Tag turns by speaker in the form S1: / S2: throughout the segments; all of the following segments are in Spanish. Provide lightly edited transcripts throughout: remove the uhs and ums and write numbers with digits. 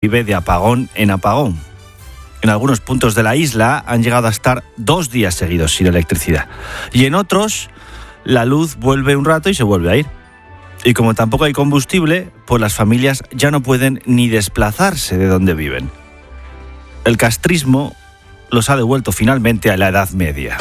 S1: vive de apagón en apagón. En algunos puntos de la isla han llegado a estar 2 días seguidos sin electricidad. Y en otros, la luz vuelve un rato y se vuelve a ir. Y como tampoco hay combustible, pues las familias ya no pueden ni desplazarse de donde viven. El castrismo los ha devuelto finalmente a la Edad Media.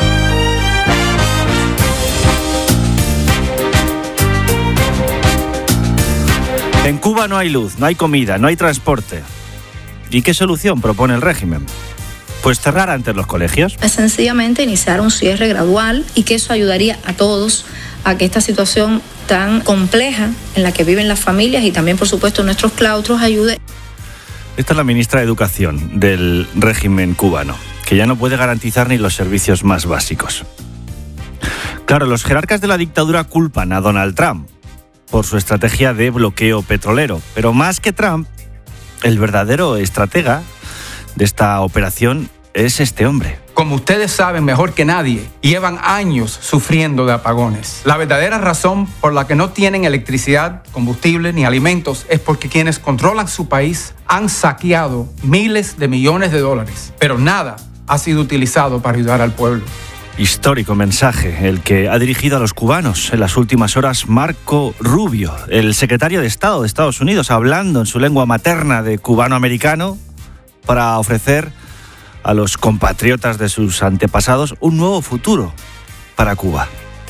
S1: En Cuba no hay luz, no hay comida, no hay transporte. ¿Y qué solución propone el régimen? Pues cerrar antes los colegios.
S2: Es sencillamente iniciar un cierre gradual y que eso ayudaría a todos a que esta situación tan compleja en la que viven las familias y también, por supuesto, nuestros claustros ayude.
S1: Esta es la ministra de Educación del régimen cubano, que ya no puede garantizar ni los servicios más básicos. Claro, los jerarcas de la dictadura culpan a Donald Trump por su estrategia de bloqueo petrolero, pero más que Trump, el verdadero estratega de esta operación es este hombre.
S3: Como ustedes saben mejor que nadie, llevan años sufriendo de apagones. La verdadera razón por la que no tienen electricidad, combustible ni alimentos es porque quienes controlan su país han saqueado miles de millones de dólares, pero nada ha sido utilizado para ayudar al pueblo.
S1: Histórico mensaje el que ha dirigido a los cubanos en las últimas horas Marco Rubio, el secretario de Estado de Estados Unidos, hablando en su lengua materna de cubano-americano para ofrecer a los compatriotas de sus antepasados un nuevo futuro para Cuba.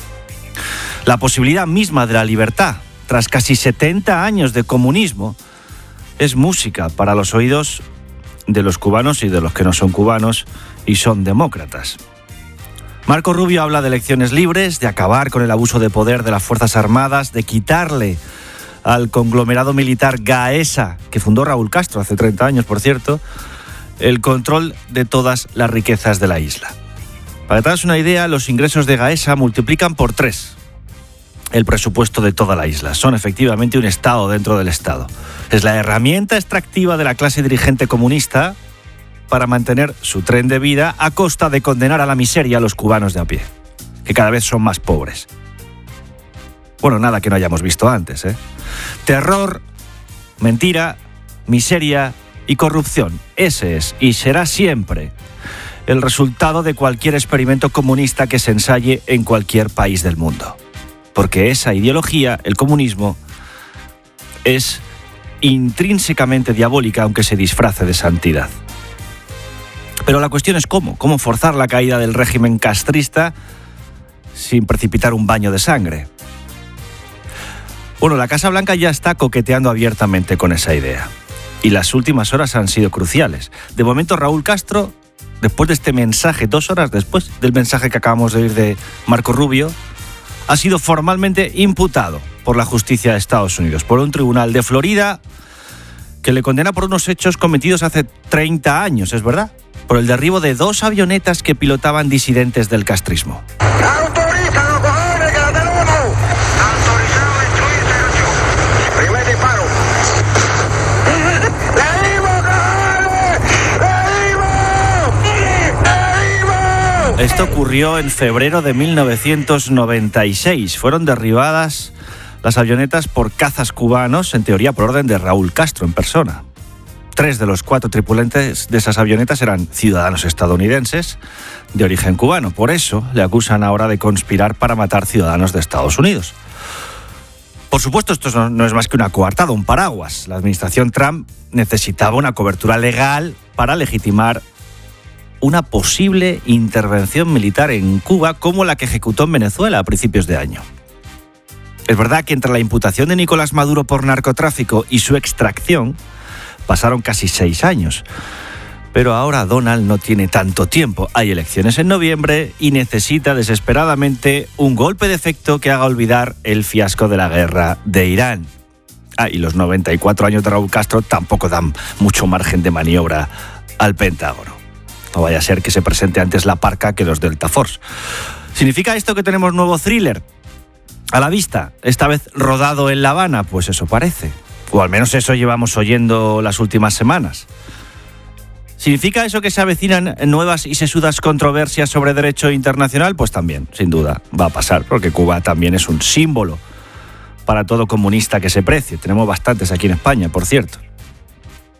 S1: La posibilidad misma de la libertad, tras casi 70 años de comunismo, es música para los oídos de los cubanos y de los que no son cubanos y son demócratas. Marco Rubio habla de elecciones libres, de acabar con el abuso de poder de las Fuerzas Armadas, de quitarle al conglomerado militar Gaesa, que fundó Raúl Castro hace 30 años, por cierto, el control de todas las riquezas de la isla. Para que te hagas una idea, los ingresos de Gaesa multiplican por 3 el presupuesto de toda la isla. Son efectivamente un Estado dentro del Estado. Es la herramienta extractiva de la clase dirigente comunista para mantener su tren de vida a costa de condenar a la miseria a los cubanos de a pie, que cada vez son más pobres. Bueno, nada que no hayamos visto antes, ¿eh? Terror, mentira, miseria y corrupción. Ese es y será siempre el resultado de cualquier experimento comunista que se ensaye en cualquier país del mundo. Porque esa ideología, el comunismo, es intrínsecamente diabólica, aunque se disfrace de santidad. Pero la cuestión es cómo forzar la caída del régimen castrista sin precipitar un baño de sangre. Bueno, la Casa Blanca ya está coqueteando abiertamente con esa idea. Y las últimas horas han sido cruciales. De momento, Raúl Castro, después de este mensaje, 2 horas después del mensaje que acabamos de oír de Marco Rubio, ha sido formalmente imputado por la justicia de Estados Unidos, por un tribunal de Florida que le condena por unos hechos cometidos hace 30 años, ¿es verdad? Por el derribo de 2 avionetas que pilotaban disidentes del castrismo.
S4: ¡Autoriza, los cojones, que la tenemos! Autorizado a destruir Sergio. Primer disparo. ¡Le dimos, cojones! ¡Le dimos!
S1: Esto ocurrió en febrero de 1996. Fueron derribadas las avionetas por cazas cubanos, en teoría por orden de Raúl Castro en persona. 3 de los 4 tripulantes de esas avionetas eran ciudadanos estadounidenses de origen cubano. Por eso le acusan ahora de conspirar para matar ciudadanos de Estados Unidos. Por supuesto, esto no es más que una coartada, un paraguas. La administración Trump necesitaba una cobertura legal para legitimar una posible intervención militar en Cuba como la que ejecutó en Venezuela a principios de año. Es verdad que entre la imputación de Nicolás Maduro por narcotráfico y su extracción pasaron casi 6 años. Pero ahora Donald no tiene tanto tiempo. Hay elecciones en noviembre y necesita desesperadamente un golpe de efecto que haga olvidar el fiasco de la guerra de Irán. Y los 94 años de Raúl Castro tampoco dan mucho margen de maniobra al Pentágono. No vaya a ser que se presente antes la parca que los Delta Force. ¿Significa esto que tenemos nuevo thriller a la vista? Esta vez rodado en La Habana, pues eso parece. O al menos eso llevamos oyendo las últimas semanas. ¿Significa eso que se avecinan nuevas y sesudas controversias sobre derecho internacional? Pues también, sin duda, va a pasar, porque Cuba también es un símbolo para todo comunista que se precie. Tenemos bastantes aquí en España, por cierto.